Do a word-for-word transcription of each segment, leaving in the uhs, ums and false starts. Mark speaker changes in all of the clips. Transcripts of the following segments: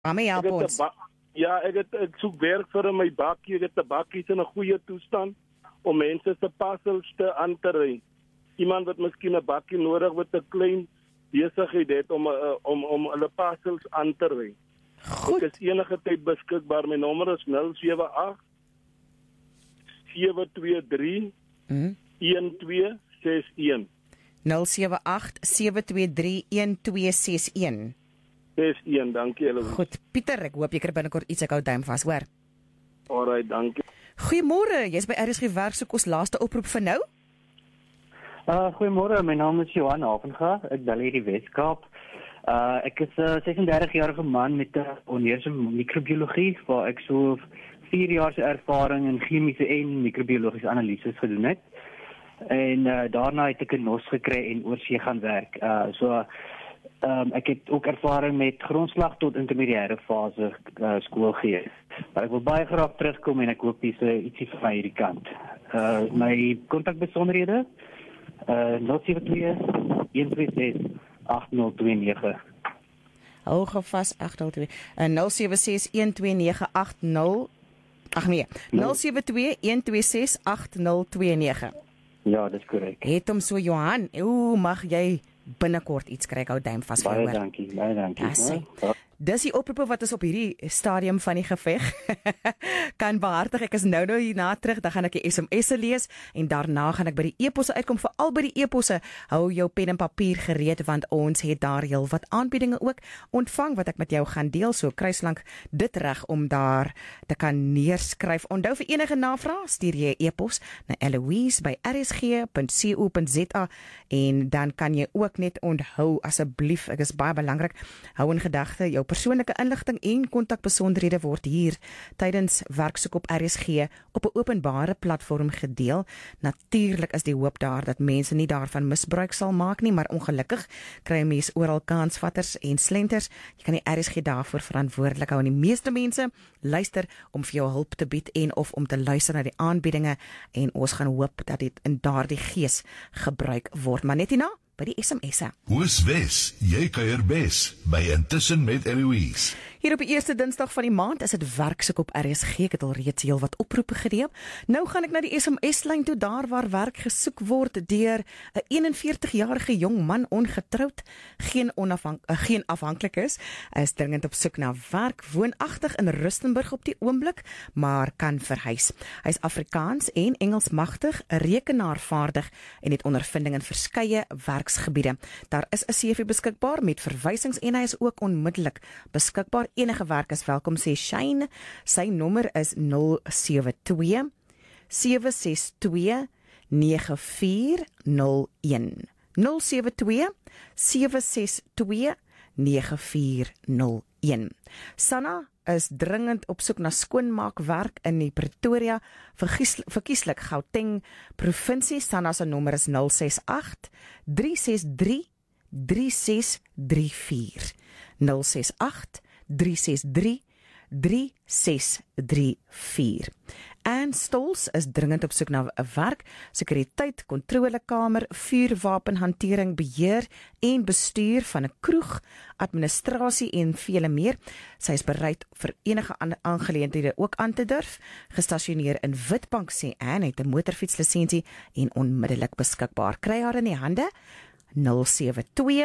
Speaker 1: Waarmee help
Speaker 2: Ek het 'n
Speaker 1: ons?
Speaker 2: ba- Ja, ek het ek soek werk vir my bakkie. Ek het 'n bakkie in 'n goeie toestand om mense se parcels te aan te ry. Iemand wat miskien 'n bakkie nodig met 'n klein besigheid het om uh, om om hulle parcels aan te ry.
Speaker 1: Goed.
Speaker 2: Ek is enige tyd beskikbaar. My nommer is nul sewe agt sewe twee drie
Speaker 1: Mm.
Speaker 2: een twee ses een.
Speaker 1: nul sewe agt sewe twee drie een twee ses een.
Speaker 2: Ses een, dankie julle.
Speaker 1: Goed, Pieter, ek hoop jy kry binnekort iets, ek hou duim vas, hoor.
Speaker 2: Alright, dankie.
Speaker 1: Goeiemôre, jy's by R S G Werk, soek ons laaste oproep vir nou.
Speaker 3: Uh, goeiemôre, my naam is Johan Havenga, ek bel hier die Weskaap. Uh, ek is 'n uh, sesendertig-jarige man met 'n uh, honeurs in microbiologie, waar ek so vier jaar se ervaring in chemiese en microbiologiese analises gedoen het. En uh, daarna het ek 'n N O S gekry en oorsee gaan werk. Uh, so um, ek het ook ervaring met grondslag tot intermediêre fase uh, skool gee. Maar ek wil baie graag terugkom en ek hoop dis uh, ietsie vir my hierdie kant. Uh, my kontakbesonderhede uh, nul sewe twee een twee ses agt nul twee nege.
Speaker 1: Hou gevas agt nul twee en nul sewe ses een twee nege agt nul Ag nee, nul sewe twee een twee ses agt nul twee nege.
Speaker 3: Ja, dis korrek.
Speaker 1: Het hom so, Johan. Ooh, mag jy binnekort iets kry, ek hou duim vas vir jou.
Speaker 3: Baie dankie, baie dankie.
Speaker 1: Ja, sê.
Speaker 3: Ja.
Speaker 1: Dis die oproepe wat ons op hierdie stadium van die geveg kan behartig. Ek is nou nou hierna terug, dan gaan ek die S M S'e lees en daarna gaan ek by die e-posse uitkom. Veral by die e-posse, hou jou pen en papier gereed want ons het daar heel wat aanbiedinge ook ontvang wat ek met jou gaan deel. So kruislank dit reg om daar te kan neerskryf. Onthou vir enige navrae, stuur jy 'n e-pos na eloise by r s g punt co punt z a en dan kan jy ook net onthou asseblief, ek is baie belangrik, hou in gedagte jou persoonlike inligting en kontakbesonderhede word hier tydens werksoek op R S G op 'n openbare platform gedeel. Natuurlik is die hoop daar dat mense nie daarvan misbruik sal maak nie, maar ongelukkig kry 'n mens oral kansvatters en slenters. Jy kan die R S G daarvoor verantwoordelik hou en die meeste mense luister om vir jou hulp te bied en of om te luister na die aanbiedinge en ons gaan hoop dat dit in daardie gees gebruik word. Maar net hierna by die S M S'e.
Speaker 4: Oos-Wes, jy kuier bes by Intussen met Eloise.
Speaker 1: Hier op die eerste Dinsdag van die maand is dit werksoek op R S G. Ek het al reeds heel wat oproepe gedeel. Nou gaan ek na die S M S-lyn toe, daar waar werk gesoek word deur 'n eenenveertig-jarige jong man, ongetroud, geen onafhank uh, geen afhanklik is, is dringend op soek na werk, woonagtig in Rustenburg op die oomblik, maar kan verhuis. Hy is Afrikaans en Engels magtig, rekenaarvaardig en het ondervinding in verskeie werksgebiede. Daar is 'n C V beskikbaar met verwysings en hy is ook onmiddellik beskikbaar. Enige werk is welkom, sê Shane. Sy nommer is nul sewe twee sewe ses twee nege vier nul een. nul sewe twee sewe ses twee nege vier nul een. Sanna is dringend op soek na skoonmaakwerk in die Pretoria verkieslik Gauteng provinsie. Sanna se nommer is nul ses agt drie ses drie drie ses drie vier. nul ses agt drie ses drie drie ses drie vier. Anne Stols is dringend op soek na 'n werk, sekuriteit, kontrolekamer, vuurwapenhantering, beheer en bestuur van 'n kroeg, administrasie en vele meer. Sy is bereid vir enige aangeleenthede ook aan te durf. Gestasioneer in Witbank, sê Anne, het 'n motorfietslisensie en onmiddellik beskikbaar. Kry haar in die hande nul sewe twee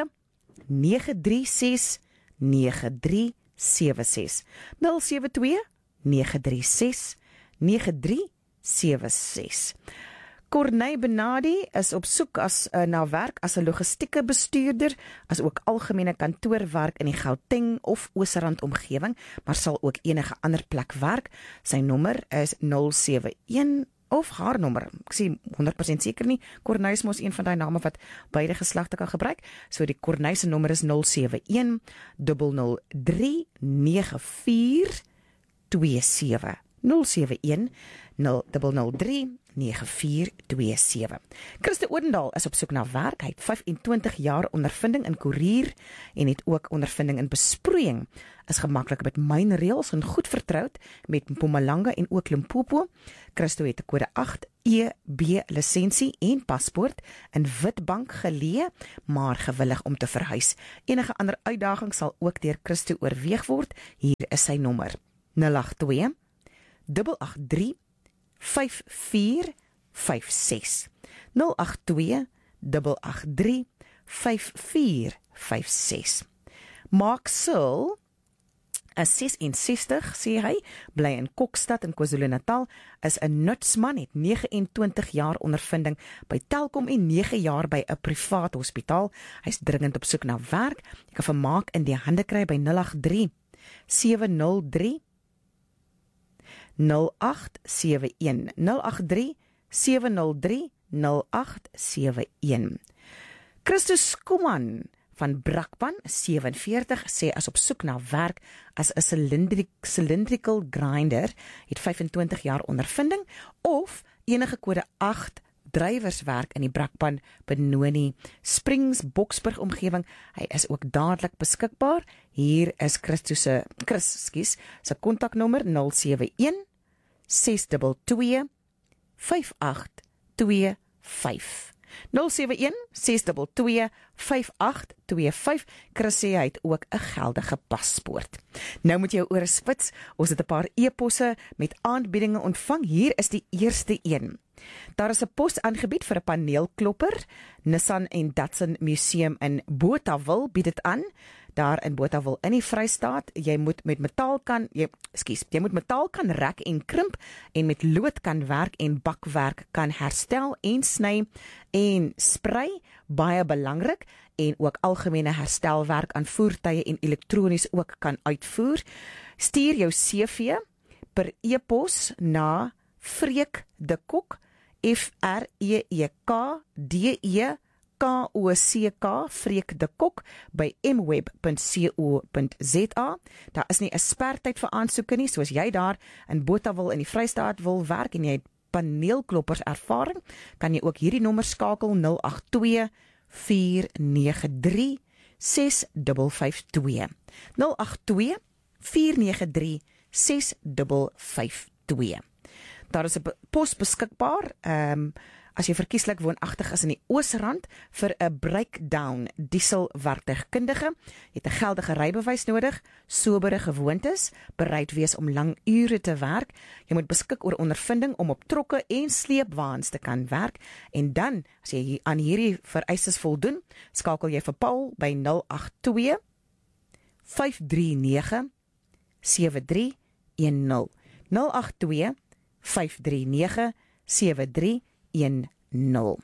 Speaker 1: nege drie ses nege drie sewe ses. nul sewe twee nege drie ses nege drie sewe ses. Corneille Benadi is op soek as uh, na werk as 'n logistieke bestuurder, as ook algemene kantoorwerk in die Gauteng of Oosrand omgewing, maar sal ook enige ander plek werk. Sy nommer is nul sewe een of haar nommer, ek sê honderd persent seker nie, Corneille is mos een van die name wat beide geslagte kan gebruik, so die Corneille se nommer is nul sewe een nul nul drie nege vier twee sewe nul sewe een nul nul nul drie nege vier twee sewe. Christo Odendaal is op soek na werk. Hy het vyf en twintig jaar ondervinding in koerier en het ook ondervinding in besproeiing. Is gemaklik met mynreëls en goed vertroud met Mpumalanga en ook Limpopo. Christo het 'n kode agt E B lisensie en paspoort in Witbank geleë, maar gewillig om te verhuis. Enige ander uitdaging sal ook deur Christo oorweeg word. Hier is sy nommer: nul agt twee agt agt drie vyf vier vyf ses. nul agt twee agt agt drie vyf vier vyf ses. Mark Searle is ses en sestig, sê hy, bly in Kokstad in KwaZulu-Natal, is 'n nutsman, het nege en twintig jaar ondervinding by Telkom en nege jaar by 'n privaat hospitaal. Hy's dringend op soek na werk. Jy kan vir Mark in die hande kry by nul agt drie sewe nul drie nul agt sewe een. nul agt drie sewe nul drie nul agt sewe een. Christus Skuman van Brakpan, sewe en veertig, sê as op soek na werk as 'n cylindri- cylindrical grinder, het vyf en twintig jaar ondervinding of enige kode agt drywerswerk in die Brakpan, Benoni, Springs, Boksburg omgewing. Hy is ook dadelik beskikbaar. Hier is Christus se Chris, skus, se kontaknommer nul sewe een ses twee twee vyf agt twee vyf. nul sewe een ses twee twee vyf agt twee vyf. Chris sê hy het ook 'n geldige paspoort. Nou moet jy jou ore spits. Ons het 'n paar e-posse met aanbiedinge ontvang. Hier is die eerste een. Daar is 'n pos aangebied vir 'n paneelklopper. Nissan en Datsun Museum in Botawil bied dit aan. Daar in Botawil in die Vrystaat. Jy moet met metaal kan, jy, skus, jy moet metaal kan rek en krimp en met lood kan werk en bakwerk kan herstel en sny en sprei, baie belangrik, en ook algemene herstelwerk aan voertuie en elektronies ook kan uitvoer. Stuur jou C V per e-pos na Freek de Kok, F R E E K D E K O C K, Freek de Kok, by m web punt co punt z a. Daar is nie 'n spertyd vir aansoeke nie, soos jy daar in Botawil in die Vrystaat wil werk en jy het paneelkloppers ervaring, kan jy ook hierdie nommer skakel nul agt twee vier nege drie ses vyf vyf twee. nul agt twee vier nege drie ses vyf vyf twee. Daar is 'n pos beskikbaar, um, as jy verkieslik woonagtig is in die Oosrand, vir 'n breakdown diesel werktuigkundige. Jy het 'n geldige rybewys nodig, sobere gewoontes, bereid wees om lang ure te werk. Jy moet beskik oor ondervinding om op trokke en sleepwaens te kan werk. En dan, as jy hier aan hierdie vereistes voldoen, skakel jy vir Paul by nul agt twee vyf drie nege sewe drie een nul. nul agt twee vyf drie nege sewe drie een nul.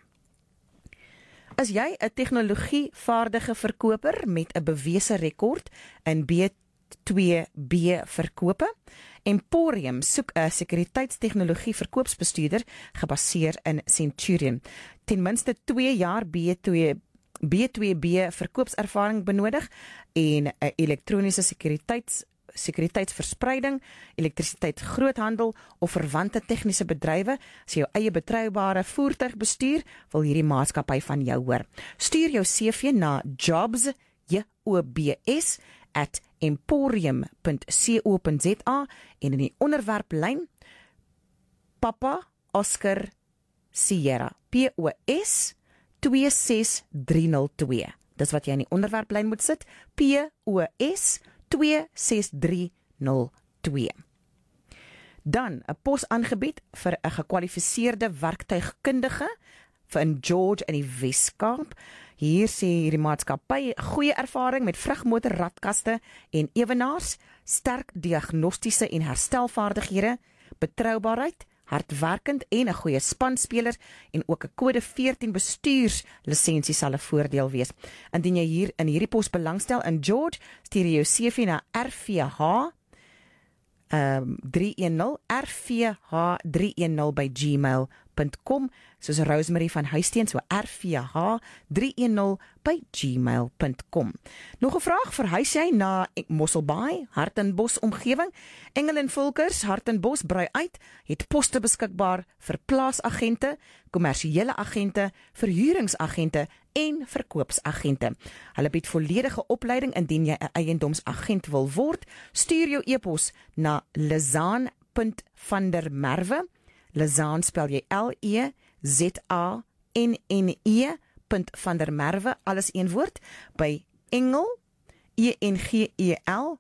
Speaker 1: Is jy 'n tegnologievaardige verkoper met 'n bewese rekord in B twee B verkope? Emporium soek 'n sekuriteitstegnologie verkoopsbestuurder gebaseer in Centurion. Ten minste twee jaar B twee B twee B verkoopservaring benodig en 'n elektroniese sekuriteits sekuriteitsverspreiding, elektrisiteit groothandel of verwante tegniese bedrywe. As jy jou eie betroubare voertuig bestuur, wil hierdie maatskappy van jou hoor. Stuur jou C V na jobs, J O B S, at emporium punt co punt z a en in die onderwerplyn Papa Oscar Sierra, P O S twee ses drie nul twee. Dis wat jy in die onderwerplyn moet sit, P O S twee ses drie nul twee. Dan 'n pos aangebied vir 'n gekwalifiseerde werktuigkundige vir in George in die Wes-Kaap. Hier sê hierdie maatskappy goeie ervaring met vrugmotor radkaste en ewenaars, sterk diagnostiese en herstelvaardighede, betroubaarheid, hardwerkend en 'n goeie spanspeler en ook 'n kode veertien bestuurslisensie sal 'n voordeel wees. Indien jy hier in hierdie pos belangstel in George, stuur jy jou C V na R V H um, drie een nul R V H drie een nul by gmail punt com, soos Rosemary van Huisteen, so R V H drie een nul by gmail punt com. Nog 'n vraag, verhuis jy na Mosselbaai, Hartenbos omgewing? Engel en Volkers, Hartenbos brei uit, het poste beskikbaar vir plaasagente, kommersiële agente, verhuuringsagente en verkoopsagente. Hulle bied volledige opleiding indien jy 'n eiendomsagent wil word. Stuur jou e-pos na lizaan punt vandermerwe. Lizaan spel jy L E Z A N N E punt vandermerwe, alles een woord, by Engel, E N G E L,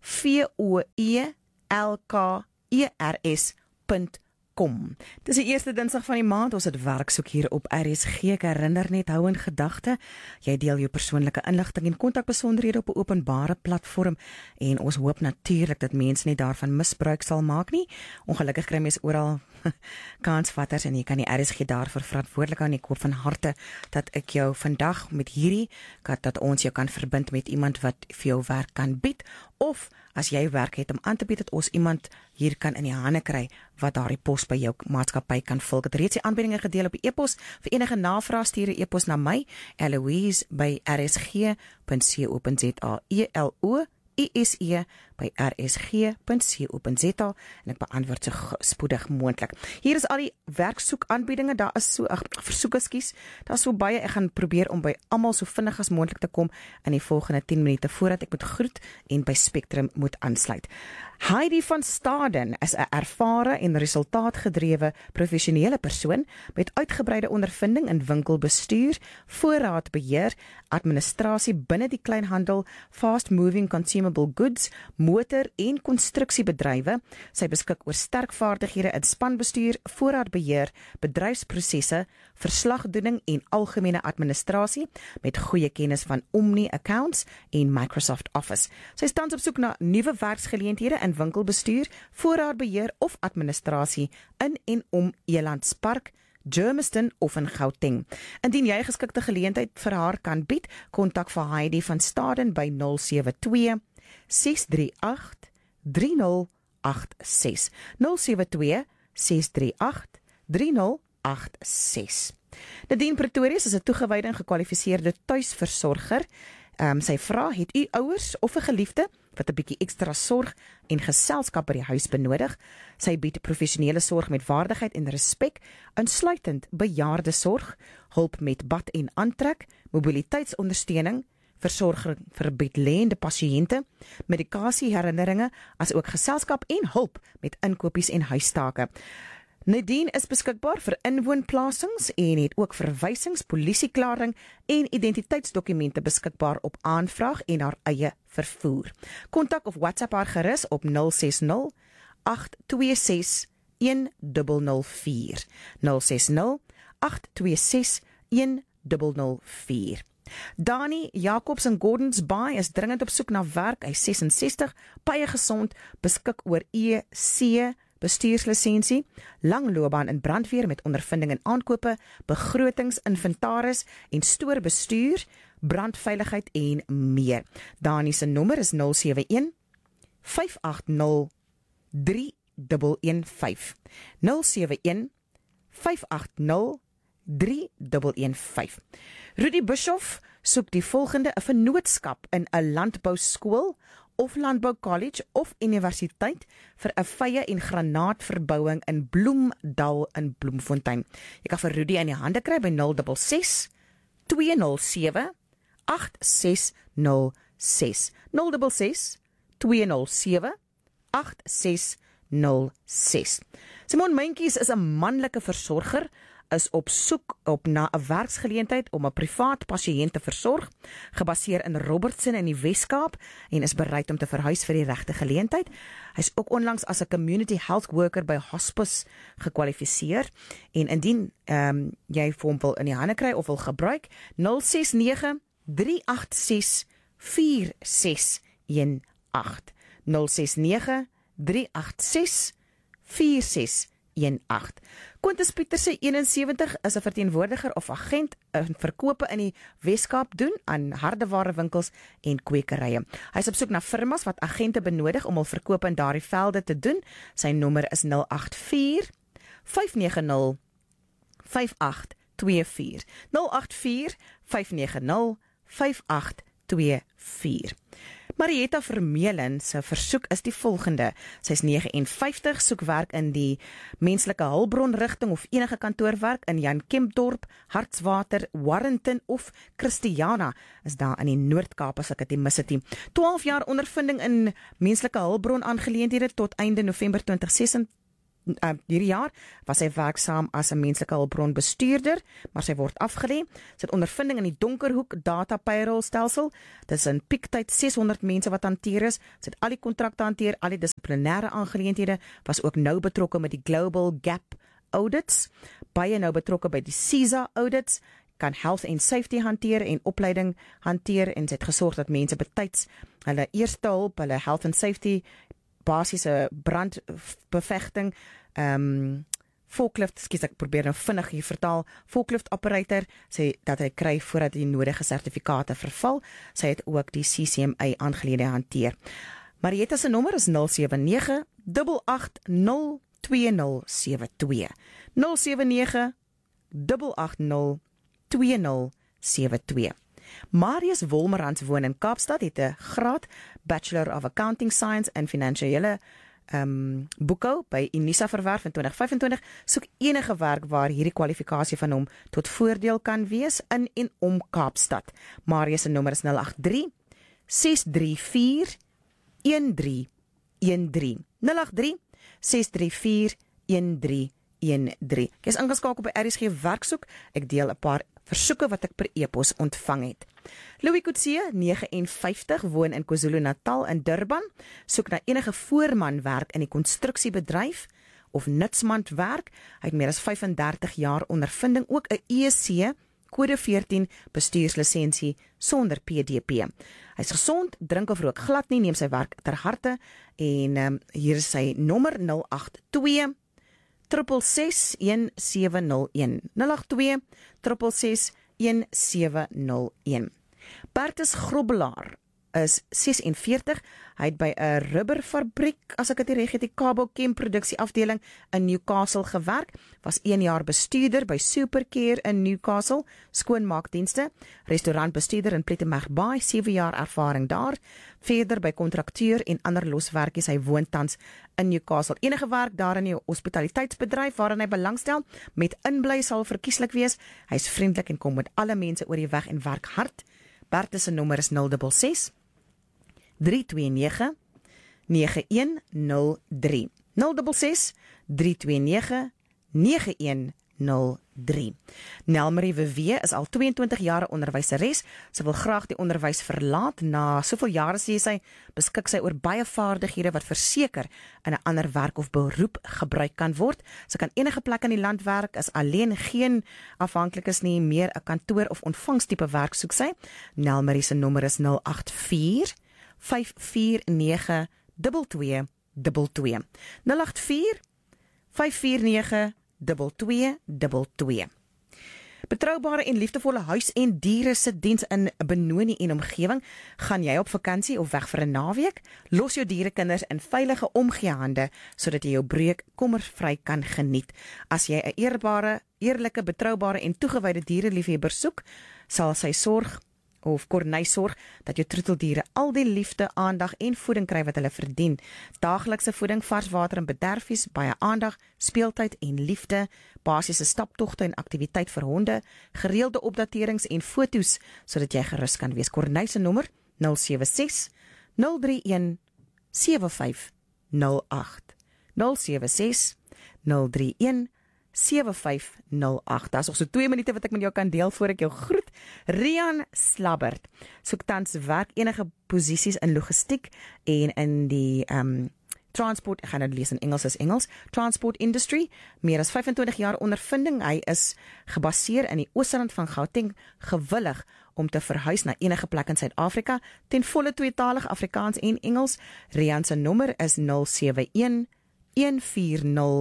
Speaker 1: V O E L K E R S punt com. Dis die eerste Dinsdag van die maand, ons het werksoek hier op R S G. Ek herinner net, hou in gedagte, jy deel jou persoonlike inligting en kontakbesonderhede op 'n openbare platform en ons hoop natuurlik dat mense nie daarvan misbruik sal maak nie. Ongelukkig kry mense oral kansvatters en jy kan die R S G daarvoor verantwoordelik hou en ek hoop van harte dat ek jou vandag met hierdie, dat ons jou kan verbind met iemand wat vir jou werk kan bied, of as jy werk het om aan te bied, dat ons iemand hier kan in die hande kry wat daardie pos by jou maatskappy kan vul. Ek het reeds die aanbiedinge gedeel op die e-pos. Vir enige navraag stuur 'n e-pos na my, Eloise by r s g punt co punt z a, E L O I S E by r s g punt co punt z a, en ek beantwoord so spoedig moontlik. Hier is al die werksoek aanbiedinge, daar is so, ag, versoeke skies, daar is so baie, ek gaan probeer om by almal so vinnig as moontlik te kom in die volgende tien minute voordat ek moet groet en by Spectrum moet aansluit. Heidi van Staden is 'n ervare en resultaatgedrewe professionele persoon met uitgebreide ondervinding in winkelbestuur, voorraadbeheer, administrasie binne die kleinhandel, fast-moving consumable goods, motor- en konstruksiebedrywe. Sy beskik oor sterk vaardighede in spanbestuur, voorraadbeheer, bedryfsprosesse, verslagdoening en algemene administrasie met goeie kennis van Omni Accounts en Microsoft Office. Sy is tans op soek na nuwe werksgeleenthede in winkelbestuur, voorraadbeheer of administrasie in en om Elandspark, Germiston of in Gauteng. Indien jy geskikte geleentheid vir haar kan bied, kontak vir Heidi van Staden by nul sewe twee ses drie agt drie nul agt ses. nul sewe twee ses drie agt drie nul agt ses. Nadine Pretorius is 'n toegewyde en gekwalifiseerde tuisversorger. Um, sy vra, het u ouers of 'n geliefde wat 'n bietjie ekstra sorg en geselskap by die huis benodig? Sy bied professionele sorg met waardigheid en respek, insluitend bejaarde sorg, hulp met bad en aantrek, mobiliteitsondersteuning, versorging vir bedlêende pasiënte, medikasieherinneringe, as ook geselskap en hulp met inkopies en huistake. Nadine is beskikbaar vir inwoonplasings en het ook verwysings, polisieklaring en identiteitsdokumente beskikbaar op aanvraag en haar eie vervoer. Kontak of WhatsApp haar gerus op nul ses nul agt twee ses een nul nul vier. nul ses nul agt twee ses een nul nul vier. Dani Jacobs in Gordons Bay is dringend op soek na werk. Hy is ses en sestig, baie gesond, beskik oor E C bestuurslisensie, lang loopbaan in brandweer met ondervinding in aankope, begrotings, inventaris en stoorbestuur, brandveiligheid en meer. Dani se nommer is nul sewe een vyf agt nul drie een een vyf. nul sewe een vyf agt nul drie een een vyf. Rudy Bischoff soek die volgende: 'n vennootskap in 'n landbouskool of landbou college of universiteit vir 'n vye en granaatverbouing in Bloemdal in Bloemfontein. Jy kan vir Rudy in die hande kry by nul ses ses twee nul sewe agt ses nul ses. nul ses ses twee nul sewe agt ses nul ses. Simon Mentjies is 'n manlike versorger, is op soek op na 'n werksgeleentheid om 'n privaat pasiënt te versorg, gebaseer in Robertson in die Wes-Kaap, en is bereid om te verhuis vir die regte geleentheid. Hy is ook onlangs as 'n community health worker by hospice gekwalifiseer, en indien um, jy vir hom wil in die hande kry of wil gebruik, nul ses nege drie agt ses vier ses een agt. nul ses nege drie agt ses vier ses een agt. Quintus Pieterse, eenensewentig, is 'n verteenwoordiger of agent in verkope in die Weskaap doen aan hardeware winkels en kwekerye. Hy is op soek na firmas wat agente benodig om hul verkope in daardie velde te doen. Sy nommer is nul agt vier, vyf nege nul, vyf agt twee vier. nul agt vier, vyf nege nul, vyf agt twee vier. Marietta Vermeulen se versoek is die volgende. Sy is nege en vyftig, soek werk in die menslike hulpbron rigting of enige kantoorwerk in Jan Kempdorp, Hartswater, Warrenton of Christiana is daar in die Noord-Kaap as ek dit mis het nie. twaalf jaar ondervinding in menslike hulpbron aangeleenthede tot einde November twintig sesentwintig. Uh, hierdie jaar was sy werksaam as 'n menslike hulpbron bestuurder, maar sy word afgelê. Sy het ondervinding in die Donkerhoek data payroll stelsel. Dit is in piektyd seshonderd mense wat hanteer is. Sy het al die kontrakte hanteer, al die dissiplinêre aangeleenthede, was ook nou betrokke met die Global Gap audits, baie nou betrokke by die C I S A audits, kan health and safety hanteer en opleiding hanteer, en sy het gesorg dat mense betyds hulle eerste hulp, hulle health and safety, basiese brandbevegting, um, forklift, skies ek probeer nou vinnig hier vertaal, forklift operator, sê dat hy kry voordat die nodige sertifikate verval. Sy het ook die C C M A aangelede hanteer. Marietta se nommer is nul sewe nege, agt agt nul, twee nul sewe twee. nul sewe nege, agt agt nul, twee nul sewe twee. Marius Wolmerans woon in Kaapstad, het 'n graad Bachelor of Accounting Science en finansiële um, boekhou by Unisa verwerf in twintig vyf en twintig, soek enige werk waar hierdie kwalifikasie van hom tot voordeel kan wees in en om Kaapstad. Marius se nommer is nul agt drie, ses drie vier, een drie een drie. nul agt drie, ses drie vier, een drie een drie. Ek is ingeskakel by R S G Werksoek. Ek deel 'n paar versoeke wat ek per e-pos ontvang het. Louis Kutse, nege en vyftig, woon in KwaZulu-Natal in Durban, soek na enige voorman werk in die konstruksiebedryf of nutsmand werk. Hy het meer as vyf en dertig jaar ondervinding, ook 'n E C kode veertien bestuurslisensie sonder P D P. Hy is gesond, drink of rook glad nie, neem sy werk ter harte, en um, hier is sy nommer nul agt twee, ses ses ses, een sewe nul een. nul agt twee, ses ses ses, een sewe nul een. Bertus Grobbelaar is ses en veertig. Hy het by 'n rubberfabriek, as ek dit reg het, die Cabo Chem produksie afdeling in Newcastle gewerk. Was een jaar bestuurder by Supercare in Newcastle, skoonmaakdienste, restaurantbestuurder in Plettenberg Bay, sewe jaar ervaring daar. Verder by kontrakteur en ander loswerkies. Hy woon tans in Newcastle. Enige werk daar in die hospitaliteitsbedryf waarin hy belangstel met inbly sal verkieslik wees. Hy is vriendelik en kom met alle mense oor die weg en werk hard. Bertus se nommer is nul ses ses, drie twee nege, nege een nul drie. nul ses ses, drie twee nege, nege een nul drie. Nelmarie Wewe is al twee en twintig jare onderwyseres. Sy wil graag die onderwys verlaat. Na soveel jare sê sy, beskik sy oor baie vaardighede wat verseker in 'n ander werk of beroep gebruik kan word. Sy kan enige plek in die land werk, is alleen, geen afhanklik is nie, meer 'n kantoor of ontvangstipe werk soek sy. Nelmarie se nommer is nul agt vier, vyf vier nege, twee twee twee twee. nul agt vier, vyf vier nege, twee twee twee twee. Betroubare en liefdevolle huis- en diere se diens in Benoni en omgewing. Gaan jy op vakansie of weg vir 'n naweek? Los jou dierekinders in veilige omgeehande sodat jy jou breek kommervry kan geniet. As jy 'n eerbare, eerlike, betroubare en toegewyde diereliefhebber soek, sal sy sorg of Corneille sorg dat jou troeteldiere al die liefde, aandag en voeding kry wat hulle verdien. Daaglikse voeding, vars water en bederfies, baie aandag, speeltyd en liefde, basiese staptogte en aktiwiteit vir honde, gereelde opdaterings en foto's sodat jy gerus kan wees. Corneille se nommer nul sewe ses, nul drie een, sewe vyf nul agt. nul sewe ses, nul drie een, sewe vyf nul agt. Daar is nog so twee minute wat ek met jou kan deel voor ek jou groet. Rian Slabbert soek tans werk enige posisies in logistiek en in die um, transport, ek gaan nou lees in Engels as Engels, transport industry, meer as vyf en twintig jaar ondervinding. Hy is gebaseer in die Oosrand van Gauteng, gewillig om te verhuis na enige plek in Suid-Afrika, ten volle tweetalig Afrikaans en Engels. Rian se nommer is nul sewe een, een vier nul,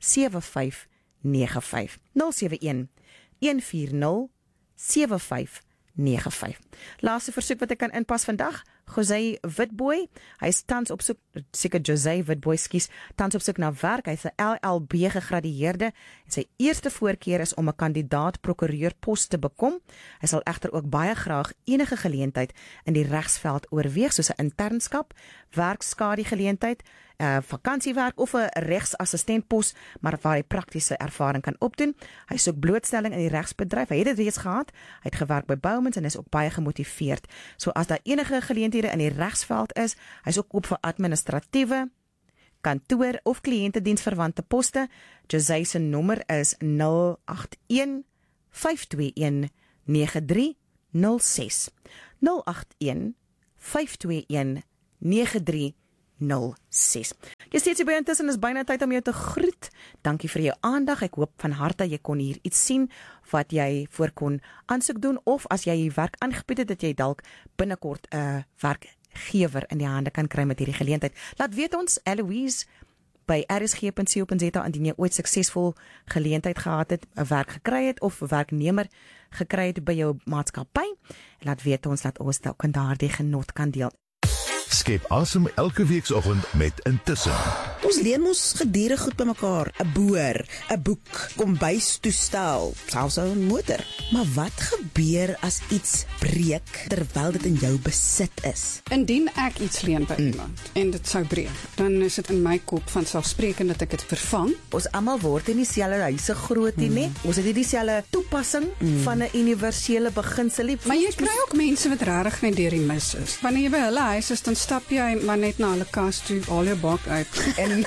Speaker 1: sewe vyf nege vyf. nul sewe een een vier nul sewe vyf nege vyf. Laaste versoek wat ek kan inpas vandag, José Witbooi, hy is tans op soek, seker José Witbooi, skies, tans op soek na werk, hy is 'n L L B gegradueerde, en sy eerste voorkeur is om 'n kandidaat prokureurpos te bekom. Hy sal egter ook baie graag enige geleentheid in die regsveld oorweeg, soos 'n internskap, werkskadegeleentheid, uh, vakansiewerk of 'n regsassistentpos, maar waar hy praktiese ervaring kan opdoen. Hy soek blootstelling in die regsbedryf. Hy het dit reeds gehad. Hy het gewerk by Bowmans en is ook baie gemotiveerd. So as daar enige geleenthede in die regsveld is, hy is ook oop vir administratiewe, kantoor of kliëntediensverwante poste. José se nommer is nul agt een vyf twee een nege drie nul ses. nul agt een vyf twee een nege drie nul ses. Jy steeds hier by intussen, is byna tyd om jou te groet. Dankie vir jou aandag. Ek hoop van harte jy kon hier iets sien wat jy voor kon aansoek doen, of as jy hier werk aangebied het, dat jy dalk binnekort 'n uh, werkgewer in die hande kan kry met hierdie geleentheid. Laat weet ons, Eloise, by r s g punt co punt z a, indien jy ooit suksesvol geleentheid gehad het, 'n werk gekry het of 'n werknemer gekry het by jou maatskappy. Laat weet ons, dat ons dalk in daardie genot kan deel.
Speaker 4: Skep asem elke weekoggend met Intussen.
Speaker 5: Ons leen mos gedurig goed by mekaar, 'n boer, 'n boek, kombuistoestel, selfs 'n motor. Maar wat gebeur as iets breek terwyl dit in jou besit is?
Speaker 6: Indien ek iets leen by mm. iemand en dit sou breek, dan is dit in my kop van selfsprekend dat ek dit vervang.
Speaker 1: Ons almal word in dieselfde huise groot nie, mm. ons het nie dieselfde toepassing mm. van 'n universele beginsel.
Speaker 6: Maar jy kry ook mense wat regtig net deur die mis is. Wanneer jy by hulle huis is, dan stap jy maar net na hulle kas toe, haal jou bak uit en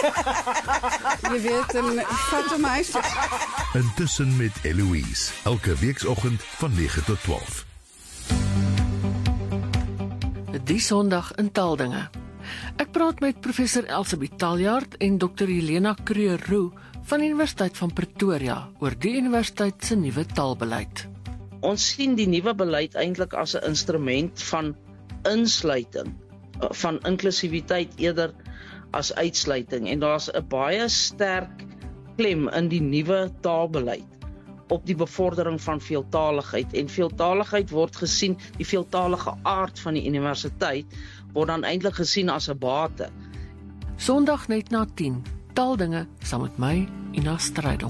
Speaker 6: jy weet, en vat hom huis toe.
Speaker 4: Intussen met Eloise, elke weekoggend van nege tot twaalf.
Speaker 7: Die Sondag in Taaldinge. Ek praat met professor Elsabeth Taljaard en dokter Helena Kreur-Roux van die Universiteit van Pretoria oor die universiteit se nuwe taalbeleid.
Speaker 8: Ons sien die nuwe beleid eintlik as 'n instrument van insluiting, van inklusiwiteit eerder as uitsluiting, en daar's 'n baie sterk klem in die nuwe taalbeleid op die bevordering van veeltaligheid, en veeltaligheid word gesien, die veeltalige aard van die universiteit word dan eintlik gesien as 'n bate.
Speaker 7: Sondag net na tien, Taaldinge saam met my, Ina Strydom.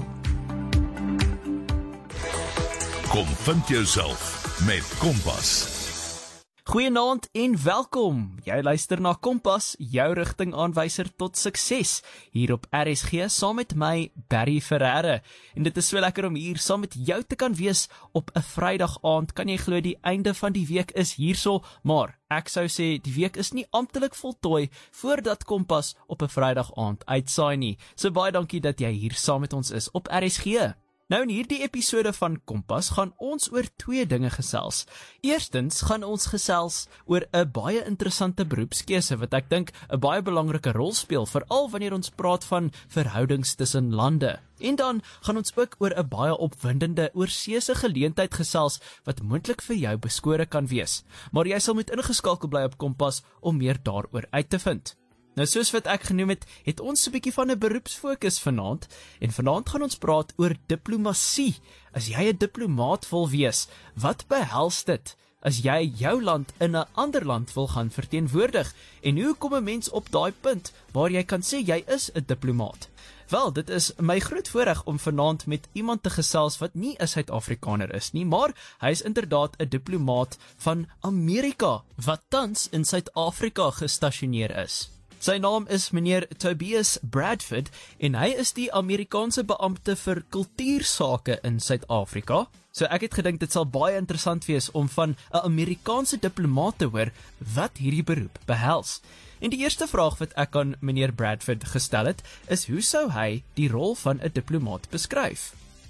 Speaker 4: Kom vind jouself met Kompas.
Speaker 9: Goeienaand en welkom. Jy luister na Kompas, jou rigtingaanwyser tot sukses, hier op R S G saam met my, Barry Ferreira. En dit is so lekker om hier saam met jou te kan wees op 'n Vrydag aand. Kan jy glo die einde van die week is hierso, maar ek sou sê die week is nie amptelik voltooi voordat Kompas op 'n Vrydag aand uitsaai nie. So baie dankie dat jy hier saam met ons is op R S G. Nou in hierdie episode van Kompas gaan ons oor twee dinge gesels. Eerstens gaan ons gesels oor 'n baie interessante beroepskeuse wat ek dink 'n baie belangrike rol speel, veral wanneer ons praat van verhoudings tussen lande. En dan gaan ons ook oor 'n baie opwindende oorseese geleentheid gesels wat moontlik vir jou beskore kan wees. Maar jy sal moet ingeskakel bly op Kompas om meer daaroor uit te vind. Nou soos wat ek genoem het, het ons 'n bietjie van 'n beroepsfokus vanaand, en vanaand gaan ons praat oor diplomatie. As jy 'n diplomaat wil wees, wat behels dit? As jy jou land in 'n ander land wil gaan verteenwoordig, en hoe kom 'n mens op daai punt waar jy kan sê jy is 'n diplomaat? Wel, dit is my groot voorreg om vanaand met iemand te gesels wat nie 'n Suid-Afrikaner is nie, maar hy is inderdaad 'n diplomaat van Amerika, wat tans in Suid-Afrika gestasioneer is. Sy naam is meneer Tobias Bradford en hy is die Amerikaanse beampte vir kultuursake in Suid-Afrika. So ek het gedink dit sal baie interessant wees om van 'n Amerikaanse diplomaat te hoor wat hierdie beroep behels. En die eerste vraag wat ek aan meneer Bradford gestel het, is hoe sou hy die rol van 'n diplomaat beskryf?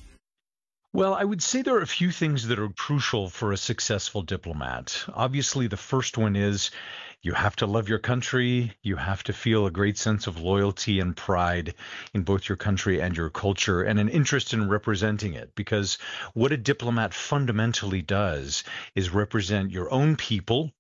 Speaker 10: Well, I would say there are a few things that are crucial for a successful diplomat. Obviously, the first one is you have to love your country. You have to feel a great sense of loyalty and pride in both your country and your culture, and an interest in representing it. Because what a diplomat fundamentally does is represent your own people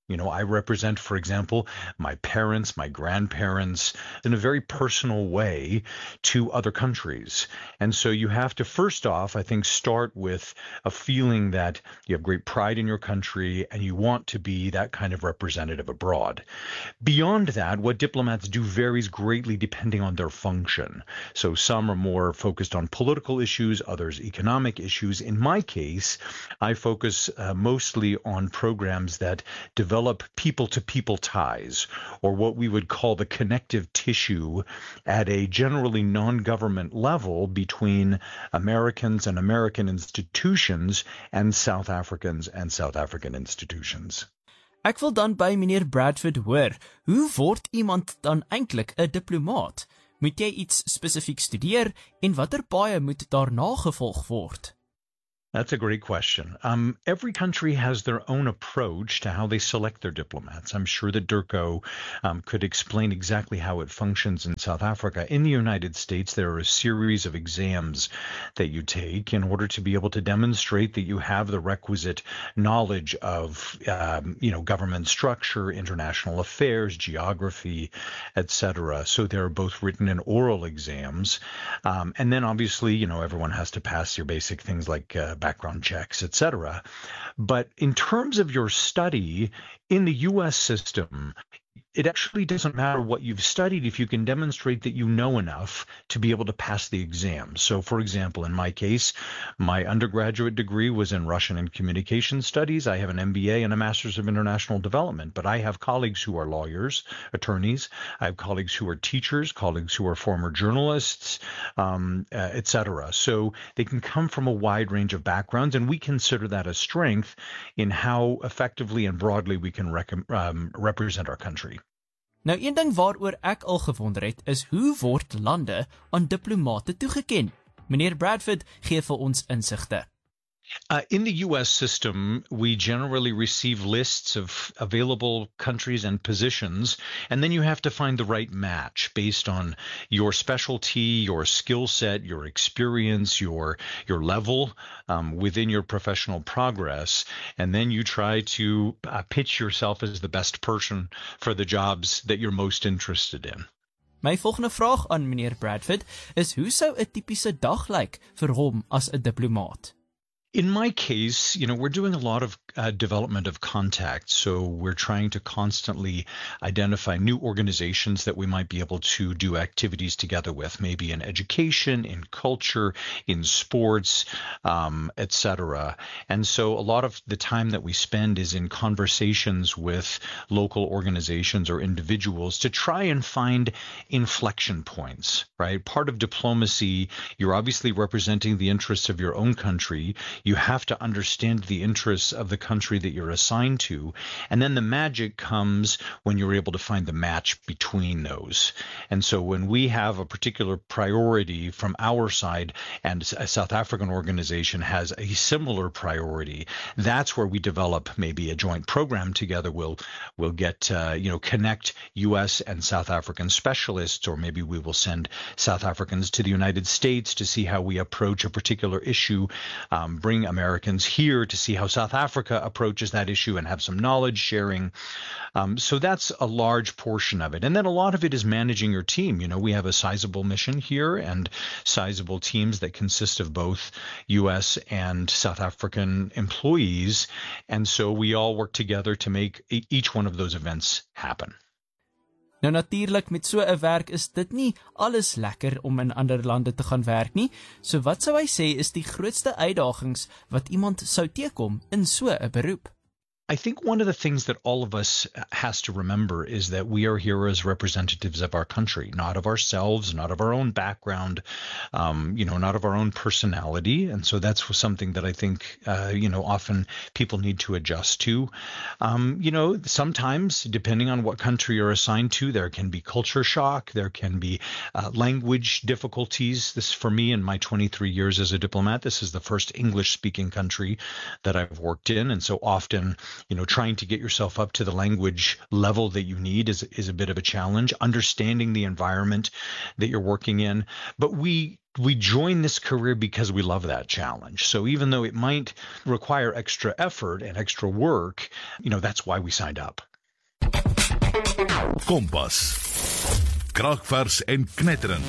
Speaker 10: You know, I represent, for example, my parents, my grandparents in a very personal way to other countries. And so you have to, first off, I think, start with a feeling that you have great pride in your country and you want to be that kind of representative abroad. Beyond that, what diplomats do varies greatly depending on their function. So some are more focused on political issues, others economic issues. In my case, I focus uh, mostly on programs that develop develop people-to-people ties, or what we would call the connective tissue at a generally non-government level between Americans and American institutions and South Africans and South African institutions.
Speaker 9: Ek wil dan by meneer Bradford hoor, hoe word iemand dan eintlik 'n diplomaat? Moet jy iets spesifiek studeer en watter paaie moet daarna gevolg word?
Speaker 10: That's a great question. Um, every country has their own approach to how they select their diplomats. I'm sure that Durko um, could explain exactly how it functions in South Africa. In the United States, there are a series of exams that you take in order to be able to demonstrate that you have the requisite knowledge of, um, you know, government structure, international affairs, geography, et cetera. So there are both written and oral exams. Um, and then obviously, you know, everyone has to pass your basic things like uh, background checks, et cetera. But in terms of your study in the U S system, it actually doesn't matter what you've studied if you can demonstrate that you know enough to be able to pass the exam. So, for example, in my case, my undergraduate degree was in Russian and Communication Studies. I have an M B A and a Master's of International Development, but I have colleagues who are lawyers, attorneys. I have colleagues who are teachers, colleagues who are former journalists, um, uh, et cetera. So they can come from a wide range of backgrounds, and we consider that a strength in how effectively and broadly we can rec- um, represent our country.
Speaker 9: Nou een ding waaroor ek al gewonder het, is hoe word lande aan diplomate toegeken? Meneer Bradford gee vir ons insigte.
Speaker 10: Uh, in the U S system, we generally receive lists of available countries and positions, and then you have to find the right match based on your specialty, your skill set, your experience, your your level um, within your professional progress, and then you try to uh, pitch yourself as the best person for the jobs that you're most interested in.
Speaker 9: My volgende vraag aan meneer Bradford is, hoe sou 'n tipiese dag lyk vir hom as 'n diplomaat?
Speaker 10: In my case, you know, we're doing a lot of uh, development of contacts. So we're trying to constantly identify new organizations that we might be able to do activities together with, maybe in education, in culture, in sports, um, et cetera. And so a lot of the time that we spend is in conversations with local organizations or individuals to try and find inflection points, right? Part of diplomacy, you're obviously representing the interests of your own country. You have to understand the interests of the country that you're assigned to. And then the magic comes when you're able to find the match between those. And so when we have a particular priority from our side and a South African organization has a similar priority, that's where we develop maybe a joint program together. We'll, we'll get, uh, you know, connect U S and South African specialists, or maybe we will send South Africans to the United States to see how we approach a particular issue, um, bring Americans here to see how South Africa approaches that issue and have some knowledge sharing. Um, so that's a large portion of it. And then a lot of it is managing your team. You know, we have a sizable mission here and sizable teams that consist of both U S and South African employees. And so we all work together to make each one of those events happen.
Speaker 9: Nou natuurlik, met so 'n werk is dit nie alles lekker om in ander lande te gaan werk nie. So wat sou hy sê is die grootste uitdagings wat iemand sou teekom in so 'n beroep?
Speaker 10: I think one of the things that all of us has to remember is that we are here as representatives of our country, not of ourselves, not of our own background, um, you know, not of our own personality. And so that's something that I think, uh, you know, often people need to adjust to. Um, you know, sometimes, depending on what country you're assigned to, there can be culture shock. There can be uh, language difficulties. This, for me, in my twenty-three years as a diplomat, this is the first English-speaking country that I've worked in. And so often, you know, trying to get yourself up to the language level that you need is is a bit of a challenge, understanding the environment that you're working in. But we we join this career because we love that challenge. So even though it might require extra effort and extra work, you know, that's why we signed up.
Speaker 4: Kompas. Kragvers en knetterend.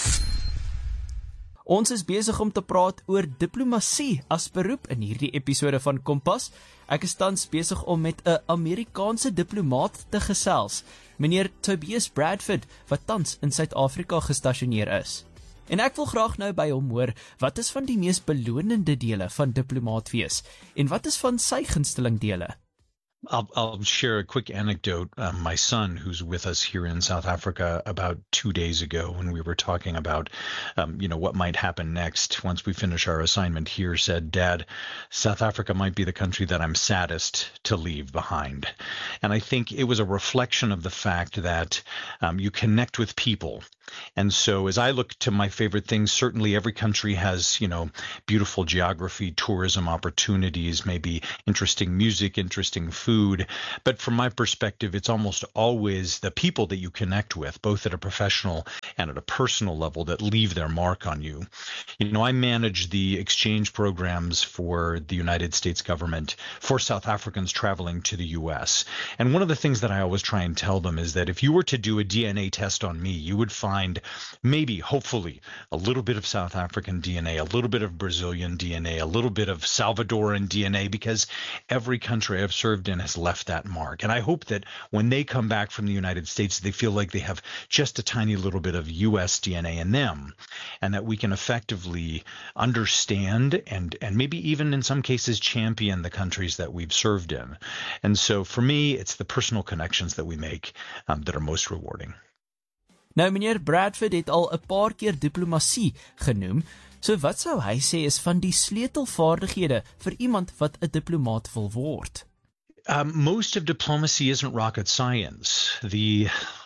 Speaker 9: Ons is besig om te praat oor diplomatie as beroep in hierdie episode van Kompas. Ek is tans besig om met 'n Amerikaanse diplomaat te gesels, meneer Tobias Bradford, wat tans in Suid-Afrika gestasioneer is. En ek wil graag nou by hom hoor, wat is van die mees belonende dele van diplomaat wees en wat is van sy gunsteling dele?
Speaker 10: I'll, I'll share a quick anecdote. Um, my son, who's with us here in South Africa, about two days ago, when we were talking about, um, you know, what might happen next once we finish our assignment here, said, "Dad, South Africa might be the country that I'm saddest to leave behind." And I think it was a reflection of the fact that um, you connect with people. And so as I look to my favorite things, certainly every country has, you know, beautiful geography, tourism opportunities, maybe interesting music, interesting food. But from my perspective, it's almost always the people that you connect with, both at a professional and at a personal level, that leave their mark on you. You know, I manage the exchange programs for the United States government for South Africans traveling to the U S. And one of the things that I always try and tell them is that if you were to do a D N A test on me, you would find maybe, hopefully, a little bit of South African D N A, a little bit of Brazilian D N A, a little bit of Salvadoran D N A, because every country I've served in has left that mark. And I hope that when they come back from the United States, they feel like they have just a tiny little bit of U S D N A in them, and that we can effectively understand and, and maybe even in some cases champion the countries that we've served in. And so for me, it's the personal connections that we make um, that are most rewarding.
Speaker 9: Nou, meneer Bradford het al 'n paar keer diplomatie genoem, so wat sou hy sê is van die sleutelvaardighede vir iemand wat 'n diplomaat wil word?
Speaker 10: Um, most of diplomacy isn't rocket science. The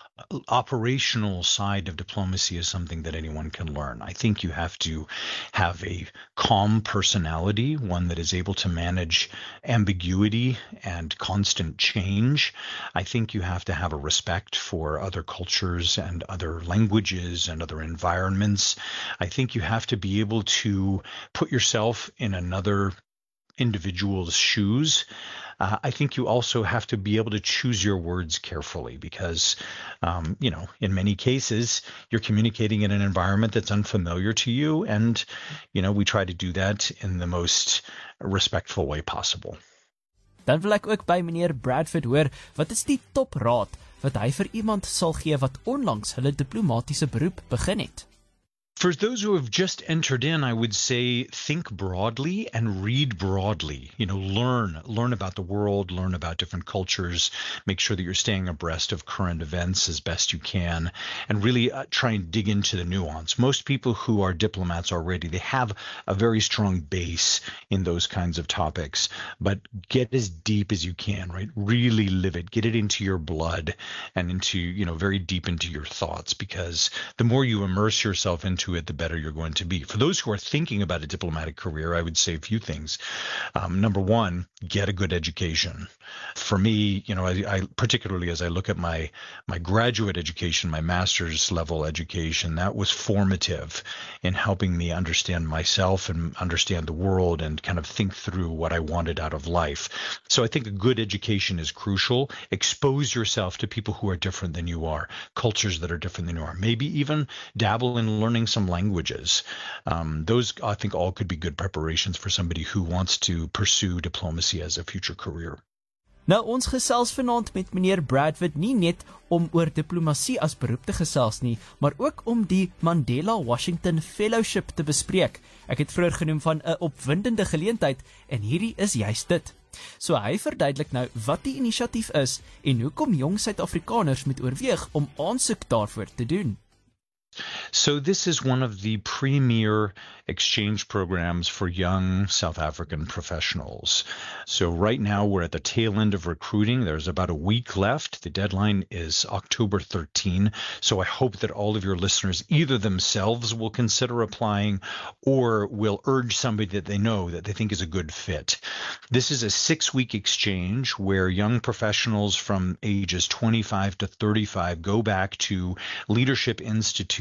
Speaker 10: operational side of diplomacy is something that anyone can learn. I think you have to have a calm personality, one that is able to manage ambiguity and constant change. I think you have to have a respect for other cultures and other languages and other environments. I think you have to be able to put yourself in another individual's shoes. Uh, I think you also have to be able to choose your words carefully because, um, you know, in many cases, you're communicating in an environment that's unfamiliar to you. And, you know, we try to do that in the most respectful way possible.
Speaker 9: Dan wil ek ook by meneer Bradford hoor, wat is die topraad wat hy vir iemand sal gee wat onlangs hulle diplomatiese beroep begin het?
Speaker 10: For those who have just entered in, I would say think broadly and read broadly. You know, learn, learn about the world, learn about different cultures, make sure that you're staying abreast of current events as best you can, and really uh, try and dig into the nuance. Most people who are diplomats already, they have a very strong base in those kinds of topics, but get as deep as you can, right? Really live it, get it into your blood and into, you know, very deep into your thoughts, because the more you immerse yourself into it, the better you're going to be. For those who are thinking about a diplomatic career, I would say a few things. Um, number one, get a good education. For me, you know, I, I particularly as I look at my my graduate education, my master's level education, that was formative in helping me understand myself and understand the world and kind of think through what I wanted out of life. So I think a good education is crucial. Expose yourself to people who are different than you are, cultures that are different than you are. Maybe even dabble in learning some languages. Um, those, I think, all could be good preparations for somebody who wants to pursue diplomacy as a future career.
Speaker 9: Nou, ons gesels vanaand met meneer Bradford nie net om oor diplomatie as beroep te gesels nie, maar ook om die Mandela Washington Fellowship te bespreek. Ek het vroeër genoem van 'n opwindende geleentheid en hierdie is juist dit. So hy verduidelik nou wat die inisiatief is en hoekom jong Suid-Afrikaners moet oorweeg om aansoek daarvoor te doen.
Speaker 10: So this is one of the premier exchange programs for young South African professionals. So right now we're at the tail end of recruiting. There's about a week left. The deadline is October thirteenth. So I hope that all of your listeners either themselves will consider applying or will urge somebody that they know that they think is a good fit. This is a six-week exchange where young professionals from ages twenty-five to thirty-five go back to leadership institutes at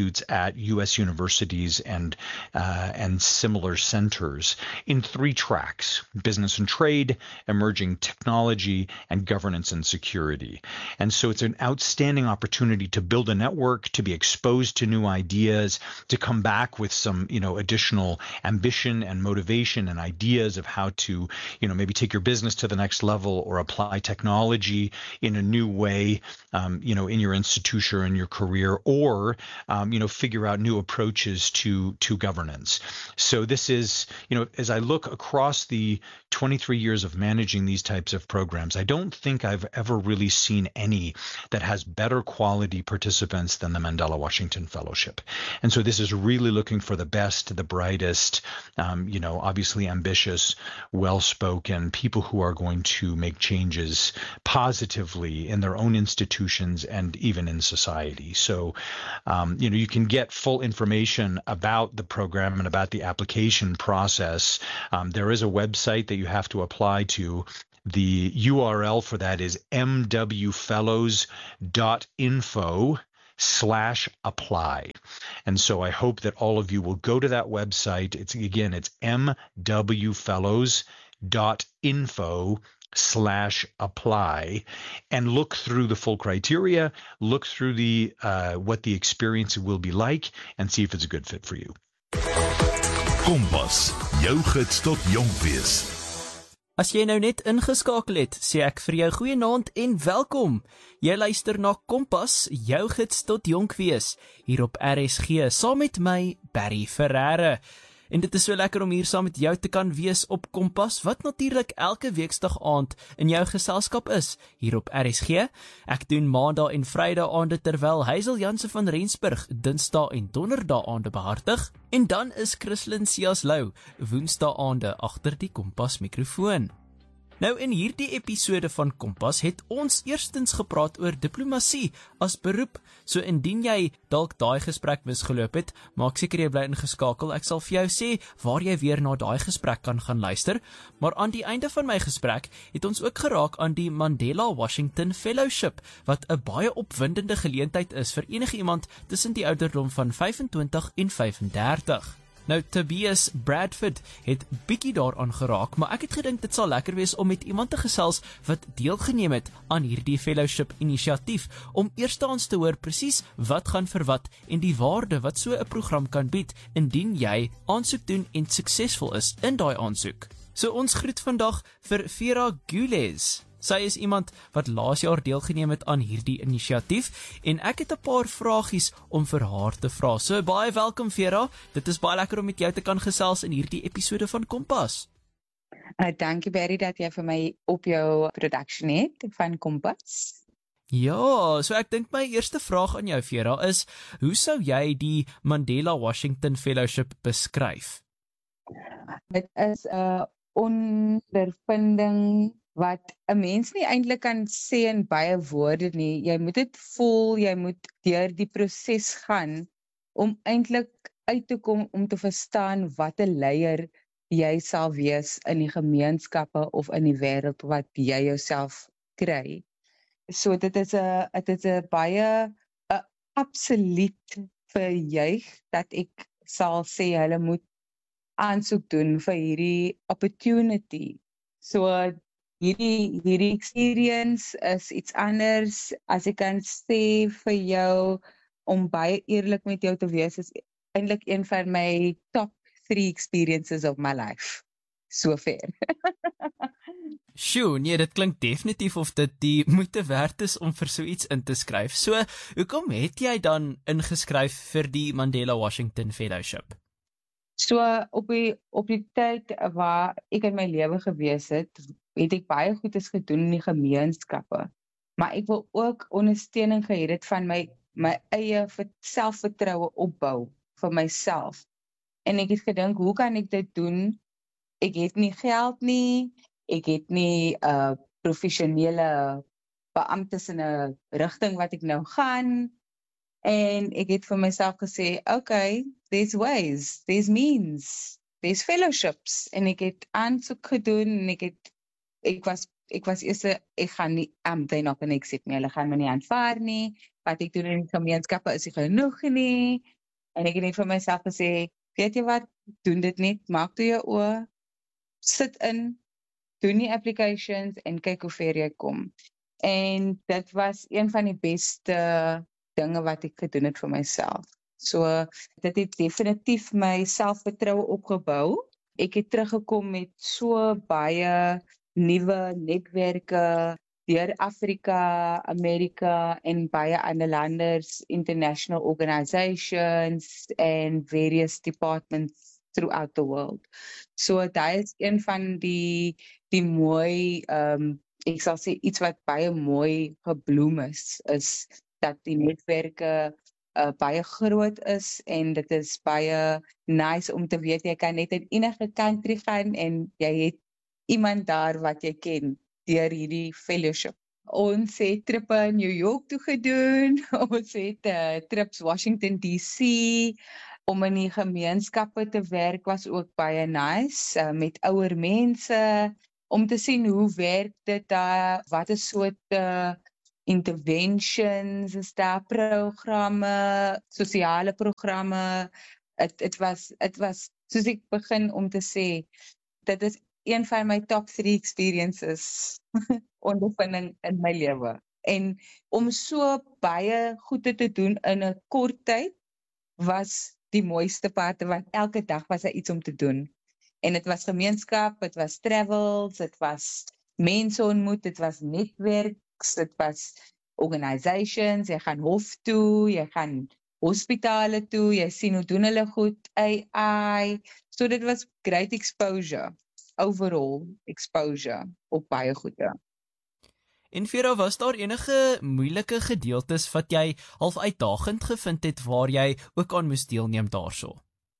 Speaker 10: at U S universities and uh, and similar centers in three tracks: business and trade, emerging technology, and governance and security. And so it's an outstanding opportunity to build a network, to be exposed to new ideas, to come back with some, you know, additional ambition and motivation and ideas of how to, you know, maybe take your business to the next level or apply technology in a new way, um, you know, in your institution or in your career, or, um, you know, figure out new approaches to, to governance. So this is, you know, as I look across the twenty-three years of managing these types of programs, I don't think I've ever really seen any that has better quality participants than the Mandela Washington Fellowship. And so this is really looking for the best, the brightest, um, you know, obviously ambitious, well-spoken people who are going to make changes positively in their own institutions and even in society. So, um, you know, you can get full information about the program and about the application process. Um, there is a website that you have to apply to. The U R L for that is m w fellows dot info slash apply. And so I hope that all of you will go to that website. It's again, it's m w fellows dot info slash apply, and look through the full criteria, look through the uh, what the experience will be like, and see if it's a good fit for you.
Speaker 4: Kompas, jou gids tot jonk wees.
Speaker 9: As jy nou net ingeskakel het, sê ek vir jou goeienaand en welkom. Jy luister na Kompas, jou gids tot jonk wees, hier op R S G, saam met my, Barry Ferreira. En dit is so lekker om hier saam met jou te kan wees op Kompas, wat natuurlik elke weeksdag aand in jou geselskap is, hier op R S G. Ek doen maandag en vrydag aande terwyl Hazel Janse van Rensburg dinsdag en donderdag aande behartig. En dan is Christlyn Siaslou woensdag aande agter die Kompas mikrofoon. Nou in hierdie episode van Kompas het ons eerstens gepraat oor diplomatie as beroep. So indien jy dalk daai gesprek misgeloop het, maak seker jy bly ingeskakel. Ek sal vir jou sê waar jy weer na daai gesprek kan gaan luister. Maar aan die einde van my gesprek het ons ook geraak aan die Mandela Washington Fellowship, wat 'n baie opwindende geleentheid is vir enige iemand tussen die ouderdom van vyfentwintig en vyfendertig. Nou, Tobias Bradford het bietjie daaraan geraak, maar ek het gedink dit sal lekker wees om met iemand te gesels wat deelgeneem het aan hierdie fellowship inisiatief, om eerstehands te hoor presies wat gaan vir wat en die waarde wat so 'n program kan bied indien jy aansoek doen en suksesvol is in daai aansoek. So ons groet vandag vir Vera Gules. Sy is iemand wat laas jaar deelgeneem het aan hierdie inisiatief en ek het 'n paar vragies om vir haar te vra. So baie welkom Vera, dit is baie lekker om met jou te kan gesels in hierdie episode van Kompas.
Speaker 11: Uh, dankie Barry dat jy vir my op jou production het van Kompas.
Speaker 9: Ja, so ek dink my eerste vraag aan jou Vera is, hoe sou jy die Mandela Washington Fellowship beskryf?
Speaker 11: Dit is 'n ondervinding wat 'n mens nie eintlik kan sê in baie woorde nie. Jy moet dit voel, jy moet deur die proses gaan om eintlik uit te kom om te verstaan wat 'n leier jy sal wees in die gemeenskappe of in die wêreld wat jy jouself kry. So dit is 'n dit is 'n baie 'n absoluut verjuig dat ek sal sê hulle moet aansoek doen vir hierdie opportunity. So Hierdie, hierdie experience is iets anders. As ek kan sê vir jou, om baie eerlik met jou te wees, is eintlik een van my top three experiences of my life. So ver.
Speaker 9: Sjoe, nee, dit klink definitief of dit die moeite werd is om vir so iets in te skryf. So, hoekom het jy dan ingeskryf vir die Mandela Washington Fellowship?
Speaker 11: So, op die, op die tyd waar ek in my lewe gewees het, het ek baie goedes gedoen in die gemeenskappe. Maar ek wil ook ondersteuning gehad het van my, my eie selfvertroue opbou vir myself. En ek het gedink, hoe kan ek dit doen? Ek het nie geld nie, ek het nie 'n uh, professionele beamptes in 'n rigting wat ek nou gaan. En ek het vir myself gesê, okay, there's ways, there's means, there's fellowships. En ek het aansoek gedoen en ek het Ek was, ek was eers, ek gaan nie, um, they're not gonna accept me, hulle gaan my nie aanvaar nie, wat ek doen in die gemeenskappe is nie genoeg nie, En ek het net vir myself gesê, weet jy wat, doen dit net, maak toe jou oë, sit in, doen die applications en kyk hoe ver jy kom. En dit was een van die beste dinge wat ek gedoen het vir myself. So, dit het definitief my selfvertroue opgebou. Ek het teruggekom met so baie nuwe netwerke deur Afrika, Amerika en baie ander landers, international organizations and various departments throughout the world. So, dit is een van die, die mooi, um, ek sal sê iets wat baie mooi gebloem is, is dat die netwerke uh, baie groot is en dit is baie nice om te weet jy kan net in enige country gaan en jy het iemand daar wat jy ken deur hierdie fellowship. Ons het trippe in New York toe gedoen, ons het uh, trips Washington D C, om in die gemeenskappe te werk was ook baie nice, uh, met ouer mense, om te sien hoe werk dit daar, wat is soort uh, interventions, is daar programme, sosiale programme. Het, het was, het was, soos ek begin om te sê, dit is een van my top three experiences, ondervinding in my lewe. En om so baie goede te doen in 'n kort tyd, was die mooiste part, want elke dag was daar iets om te doen. En dit was gemeenskap, dit was travels, dit was mense ontmoet, dit was netwerks, dit was organisations, jy gaan hof toe, jy gaan hospitale toe, jy sien hoe doen hulle goed, A I, so dit was great exposure, overall exposure op baie goede.
Speaker 9: En Vera, was daar enige moeilike gedeeltes wat jy half uitdagend gevind het waar jy ook aan moes deelneem daarso?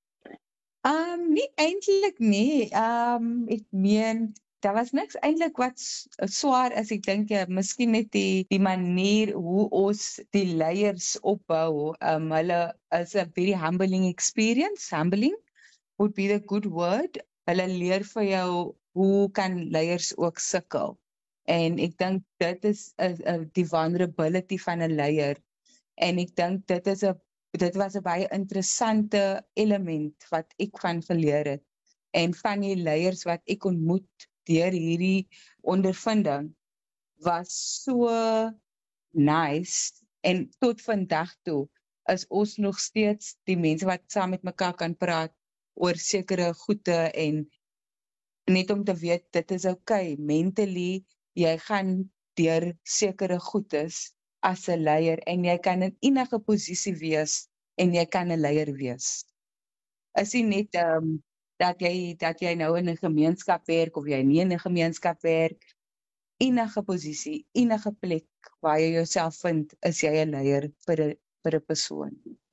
Speaker 11: Um, nie eintlik nie. Um, ek meen, daar was niks eintlik wat swaar as ek dink, ja, miskien net die, die manier hoe ons die leiers opbou. Um, hulle is a very humbling experience. Humbling would be the good word. Hulle leer vir jou hoe kan leiers ook sukkel. En ek dink dit is a, a, die vulnerability van 'n leier. En ek dink dit is 'n dit was 'n baie interessante element wat ek van geleer het. En van die leiers wat ek ontmoet deur hierdie ondervinding was so nice. En tot vandag toe is ons nog steeds die mense wat saam met mekaar kan praat oor sekere goede en net om te weet dit is okay, mentally jy gaan deur sekere goedes as 'n leier en jy kan in enige posisie wees en jy kan 'n leier wees. Is nie net um, dat jy dat jy nou in 'n gemeenskap werk of jy nie in 'n gemeenskap werk, enige posisie, enige plek waar jy jouself vind, is jy 'n leier vir 'n vir 'n persoon.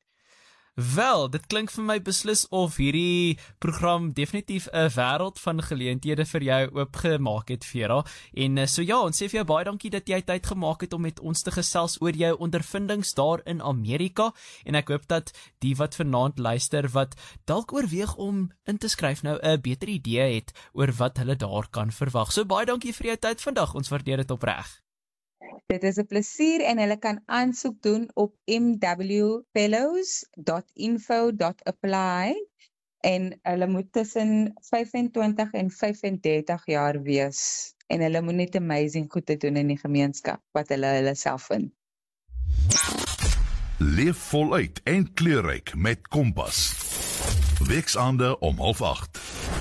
Speaker 9: Wel, dit klink vir my beslis of hierdie program definitief 'n wêreld van geleenthede vir jou oopgemaak het, Vera. En so ja, ons sê vir jou baie dankie dat jy tyd gemaak het om met ons te gesels oor jou ondervindings daar in Amerika. En ek hoop dat die wat vanaand luister wat dalk oorweeg om in te skryf nou 'n beter idee het oor wat hulle daar kan verwag. So baie dankie vir jou tyd vandag. Ons waardeer dit opreg.
Speaker 11: Dit is 'n plesier en hulle kan aansoek doen op m w fellows dot info dot apply en hulle moet tussen vyfentwintig en vyfendertig jaar wees en hulle moet net amazing goed te doen in die gemeenskap wat hulle hulle self vind.
Speaker 4: Leef voluit en kleurryk met Kompas. Weksaande om half agt.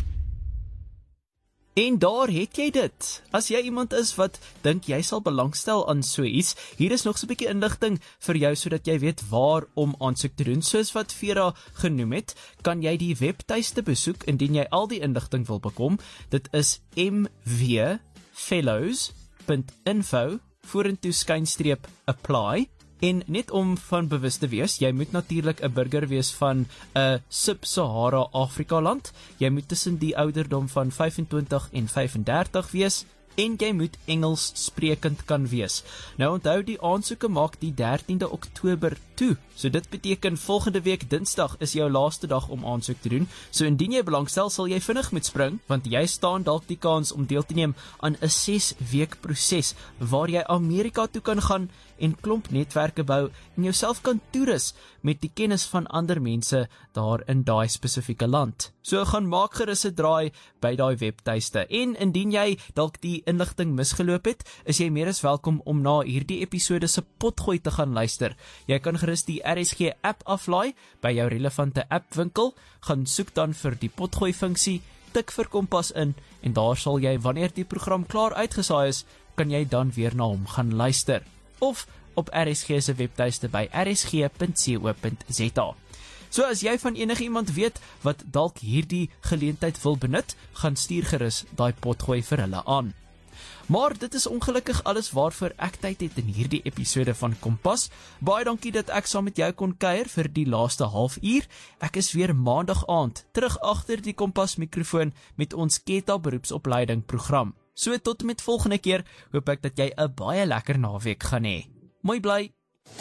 Speaker 9: En daar het jy dit. As jy iemand is wat dink jy sal belangstel aan so iets, hier is nog so 'n bietjie inligting vir jou sodat jy weet waar om aansoek te doen. Soos wat Vera genoem het, kan jy die webtuiste besoek indien jy al die inligting wil bekom. Dit is m w fellows dot info vorentoe skynstreep apply. En net om van bewus te wees, jy moet natuurlik 'n burger wees van 'n Sub-Sahara Afrika land. Jy moet tussen die ouderdom van vyfentwintig en vyfendertig wees en jy moet Engels sprekend kan wees. Nou onthou, die aansoeke maak die dertiende Oktober toe. So dit beteken volgende week Dinsdag is jou laaste dag om aansoek te doen. So indien jy belangstel, sal jy vinnig moet spring, want jy staan dalk die kans om deel te neem aan 'n ses week proses waar jy Amerika toe kan gaan en klomp netwerke bou en jouself kan toerus met die kennis van ander mense daar in daai spesifieke land. So gaan maak gerus 'n draai by daai webtuiste. En indien jy dalk die inligting misgeloop het, is jy meer as welkom om na hierdie episode se potgooi te gaan luister. Jy kan gerus die R S G app aflaai by jou relevante appwinkel, gaan soek dan vir die potgooi funksie, tik vir Kompas in en daar sal jy, wanneer die program klaar uitgesaai is, kan jy dan weer na hom gaan luister. Of op R S G se webtuiste by r s g punt co punt z a. So as jy van enige iemand weet wat dalk hierdie geleentheid wil benut, gaan stuur gerus daai potgooi vir hulle aan. Maar dit is ongelukkig alles waarvoor ek tyd het in hierdie episode van Kompas. Baie dankie dat ek saam met jou kon kuier vir die laaste halfuur. Ek is weer maandag aand terug agter die Kompas mikrofoon met ons Keta beroepsopleiding program. So tot met volgende keer, hoop ek dat jy 'n baie lekker naweek gaan hê. Mooi bly.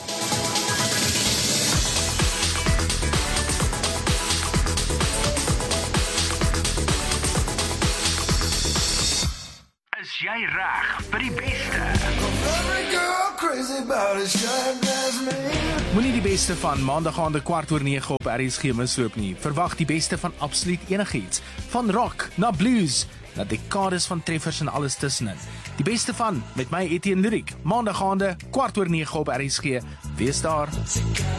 Speaker 12: Is jy reg vir die beste?
Speaker 13: Moenie die beste van maandag aande kwart oor nege op R S G misloop nie. Verwag die beste van absoluut enigiets. Van rock na blues, na dekades van treffers en alles tussenin. Die beste van met my Etienne Lyric. Maandag aande kwart oor nege op R S G. Wees daar.